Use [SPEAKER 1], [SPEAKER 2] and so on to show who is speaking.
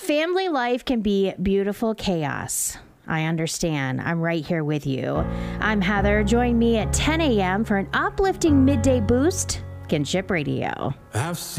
[SPEAKER 1] Family life can be beautiful chaos. I understand. I'm right here with you. I'm Heather. Join me at 10 a.m. for an uplifting midday boost. Kinship Radio.